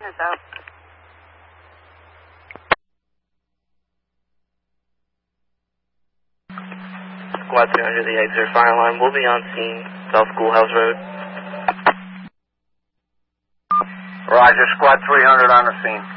Is out. Squad 300, the exit fire line will be on scene, South Schoolhouse Road. Roger, Squad 300 on the scene.